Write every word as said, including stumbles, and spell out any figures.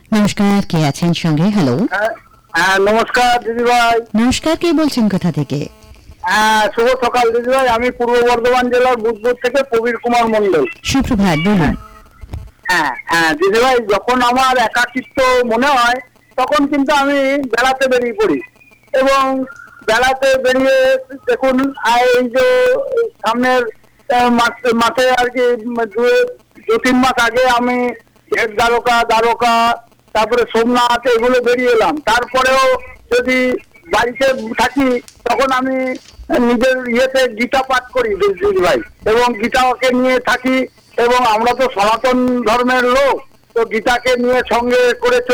নমস্কার, কে আছেন সঙ্গে? হ্যালো। হ্যাঁ, নমস্কার দিদিভাই। নমস্কার, কে বলছেন কোথা থেকে? হ্যাঁ, শুভ সকাল দিদিভাই। আমি পূর্ব বর্ধমান জেলার বুধপুর থেকে প্রবীর কুমার মন্ডল। সুপ্রভাত, বলুন। হ্যাঁ হ্যাঁ দিদিভাই, যখন আমার একাকিত্ব মনে হয় তখন কিন্তু আমি বেড়াতে বেরিয়ে পড়ি। এবং বেড়াতে বেরিয়ে দেখুন, এই যে সামনের আহ, মাস- মাসে আর কি দু- দু তিন মাস আগে আমি হেড দ্বারকা দ্বারকা তারপরে সোমনাথ এগুলো বেরিয়ে এলাম। তারপরেও যদি বাড়িতে থাকি তখন আমি নিজের ইয়েতে গীতা পাঠ করি দিদি ভাই, এবং গীতাকে নিয়ে থাকি। এবং আমরা তো সনাতন ধর্মের লোক, তো গীতাকে নিয়ে সঙ্গে করে